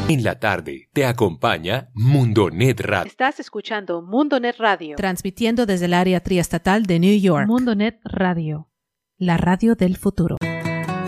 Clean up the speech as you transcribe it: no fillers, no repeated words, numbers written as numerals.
En la tarde te acompaña Mundonet Radio. Estás escuchando Mundonet Radio, transmitiendo desde el área triestatal de New York. Mundonet Radio, la radio del futuro.